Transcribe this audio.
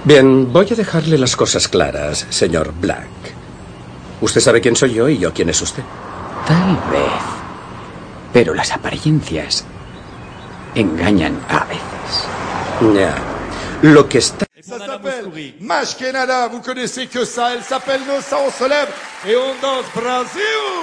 Bien, voy a dejarle las cosas claras, señor Black. Usted sabe quién soy yo y yo quién es usted. Tal vez. Pero las apariencias engañan a veces. Ya. Lo que está... Ça s'appelle Mashkenada, vous connaissez que ça, elle s'appelle Nos, ça on se lève et on danse Brasil.